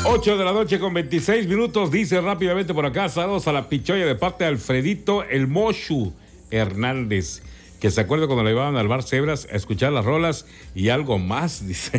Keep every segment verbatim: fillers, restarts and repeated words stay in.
ocho de la noche con veintiséis minutos, dice rápidamente por acá, saludos a la pichoya de parte de Alfredito el Moshu Hernández, que se acuerda cuando le llevaban al bar Cebras a escuchar las rolas y algo más, dice.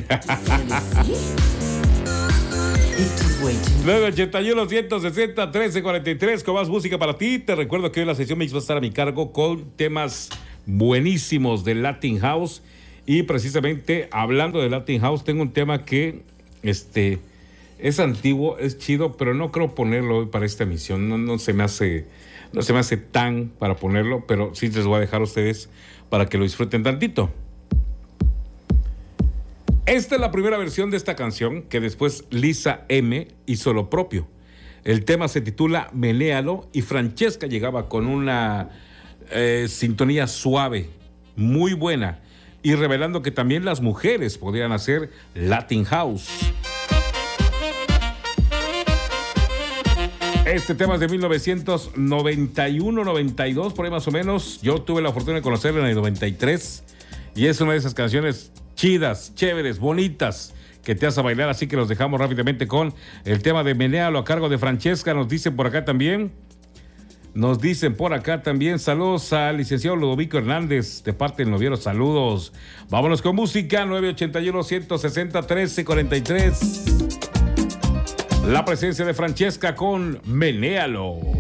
nueve ochenta y uno, ciento sesenta, trece cuarenta y tres, con más música para ti. Te recuerdo que hoy la sesión Mix va a estar a mi cargo con temas buenísimos de Latin House. Y precisamente hablando de Latin House, tengo un tema que este, es antiguo, es chido, pero no creo ponerlo hoy para esta emisión. No, no se me hace, no se me hace tan para ponerlo, pero sí les voy a dejar a ustedes para que lo disfruten tantito. Esta es la primera versión de esta canción que después Lisa M hizo lo propio. El tema se titula Menéalo y Francesca llegaba con una eh, sintonía suave, muy buena, y revelando que también las mujeres podrían hacer Latin House. Este tema es de mil novecientos noventa y uno, noventa y dos, por ahí más o menos. Yo tuve la fortuna de conocerla en el noventa y tres y es una de esas canciones chidas, chéveres, bonitas, que te hace bailar, así que los dejamos rápidamente con el tema de Menéalo a cargo de Francesca. Nos dicen por acá también, nos dicen por acá también, saludos al licenciado Ludovico Hernández, de parte del noviero, saludos. Vámonos con música, nueve ochenta y uno, ciento sesenta, trece cuarenta y tres. La presencia de Francesca con Menéalo.